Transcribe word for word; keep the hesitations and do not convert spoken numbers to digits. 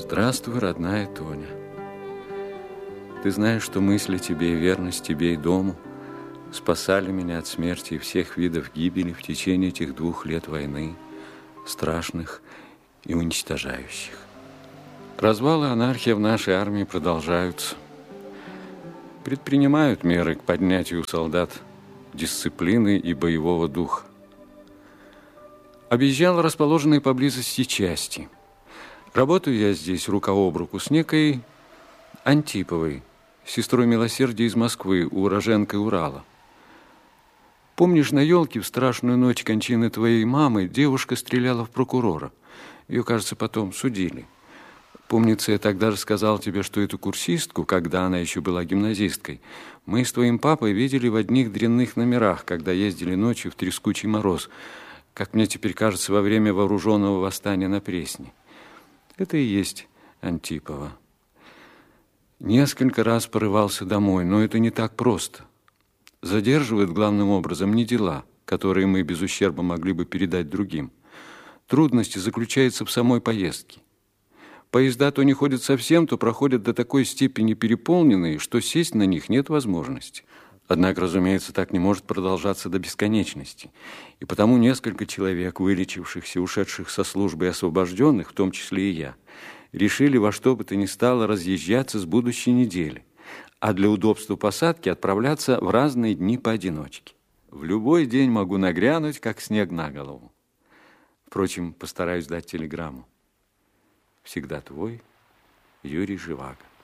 Здравствуй, родная Тоня. Ты знаешь, что мысли тебе и верность тебе и дому спасали меня от смерти и всех видов гибели в течение этих двух лет войны, страшных и уничтожающих. Развал и анархия в нашей армии продолжаются. Предпринимают меры к поднятию у солдат дисциплины и боевого духа. Объезжал расположенные поблизости части. Работаю я здесь рука об руку с некой Антиповой, сестрой милосердия из Москвы, уроженкой Урала. Помнишь, на елке в страшную ночь кончины твоей мамы девушка стреляла в прокурора? Ее, кажется, потом судили. Помнится, я тогда рассказал тебе, что эту курсистку, когда она еще была гимназисткой, мы с твоим папой видели в одних дрянных номерах, когда ездили ночью в трескучий мороз, как мне теперь кажется, во время вооруженного восстания на Пресне. Это и есть Антипова. Несколько раз порывался домой, но это не так просто. Задерживают главным образом не дела, которые мы без ущерба могли бы передать другим. Трудности заключаются в самой поездке. Поезда то не ходят совсем, то проходят до такой степени переполненные, что сесть на них нет возможности. Однако, разумеется, так не может продолжаться до бесконечности. И потому несколько человек, вылечившихся, ушедших со службы и освобожденных, в том числе и я, решили во что бы то ни стало разъезжаться с будущей недели, а для удобства посадки отправляться в разные дни поодиночке. В любой день могу нагрянуть, как снег на голову. Впрочем, постараюсь дать телеграмму. Всегда твой, Юрий Живаго.